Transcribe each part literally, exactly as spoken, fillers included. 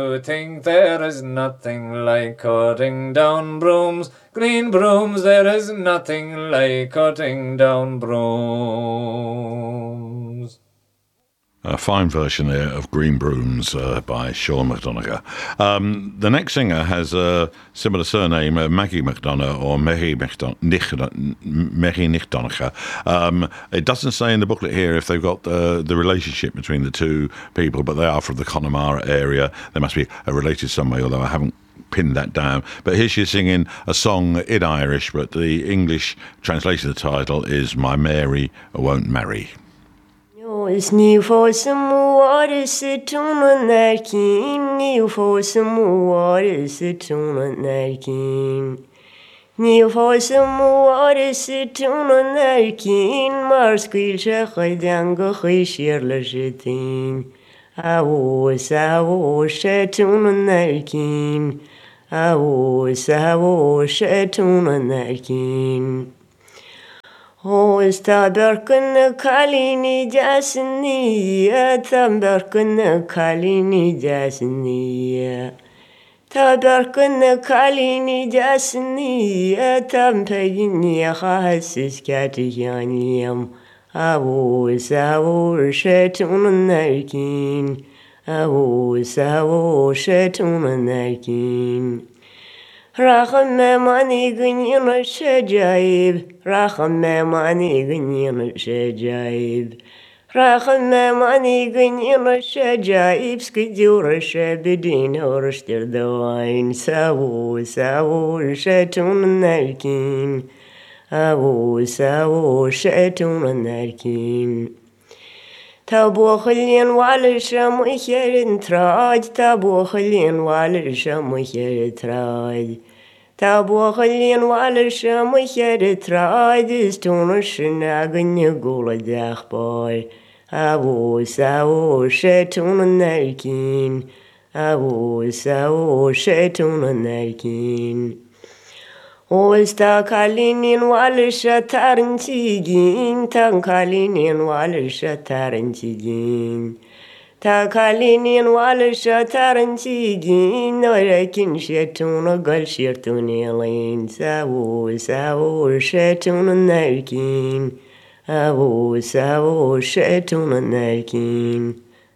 You think there is nothing like cutting down brooms, green brooms, there is nothing like cutting down brooms. A fine version there of Green Brooms uh, by Sean McDonough. Um, the next singer has a similar surname, uh, Maggie McDonough or Mary McDonough. Um, it doesn't say in the booklet here if they've got uh, the relationship between the two people, but they are from the Connemara area. They must be related some way, although I haven't pinned that down. But here she's singing a song in Irish, but the English translation of the title is My Mary Won't Marry. Is new for some water, sit on that king. New for some water, sit on that king. New for some water, sit on that king. Mars quilcha haydanga hishirla shitin. I was, I was, sit on that king. I was, I was, sit on that king. Oes taberkın kalini jasniye, taberkın kalini jasniye. Taberkın kalini jasniye, tampeyni hassiz katiyaniyam. Avuz, avuz, şetunun erkin. Avuz, avuz, şetunun erkin. Rahım memani gınyin şecayib, Rahım memani gınyin şecayib, Rahım memani gınyin şecayib, Skidyor şebidin orştir doğayn, Savu, savu, şetunun erkin, Avu, savu, şetunun erkin. Tabu khilin wal sham iherin traj, Tabu khilin wal sham iherin traj. Tabu khilin wal sham iherin traj, Istunu shnagin gula dakhboy. Avu savu shetunun erkin, Avu savu shetunun erkin. Oes ta kalinin wal shatarin tigin, Ta kalinin wal shatarin tigin. Ta kalinin wal shatarin tigin, Norekin shetuna gal shirtuni elin, Savu, savu, shetuna nerkin, Avu, savu, shetuna nerkin.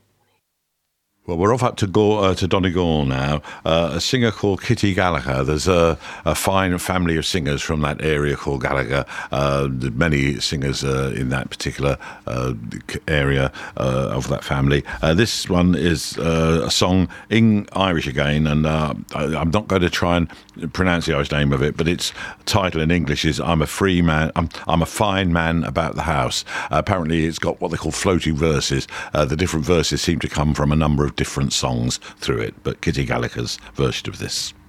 Well, we're off up to Go, uh, to Donegal now. Uh, a singer called Kitty Gallagher. There's a, a fine family of singers from that area called Gallagher. Uh, many singers uh, in that particular uh, area uh, of that family. Uh, this one is uh, a song in Irish again, and uh, I, I'm not going to try and pronounce the Irish name of it, but its title in English is "I'm a Free Man. I'm, I'm a Fine Man About the House." Uh, apparently, it's got what they call floating verses. Uh, the different verses seem to come from a number of different songs through it, but Kitty Gallagher's version of this.